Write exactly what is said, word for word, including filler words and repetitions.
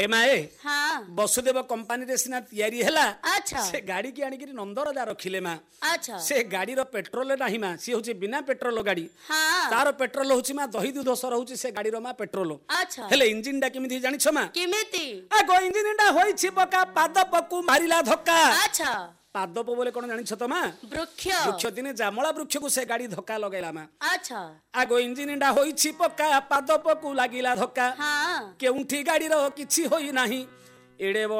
ए माए हाँ वसुदेव कंपानी रे सिना तैयारी हैला अच्छा से गाड़ी की आनिक नंदरदा रखिले माँ अच्छा से गाड़ी रो पेट्रोल नाही माँ सी हूँ बिना पेट्रोल गाड़ी हाँ तार पेट्रोल हूँ माँ दही दूध सर हूँ से गाड़ी रो माँ पेट्रोल अच्छा हेले इंजिन डा केमिति जानिछ माँ किमिति आगो इंजिन डा होइछि पका पाद पकु मारिला धक्का अच्छा पादप बोले कौन जानिछ तो माँ वृक्ष वृक्ष दिने जामला वृक्ष को से गाड़ी धक्का लगेला माँ अच्छा आगो इंजिन डा होइछि पका पादप को लागिला धक्का हाँ केउंठी गाड़ी रो किछि होई नाही एडे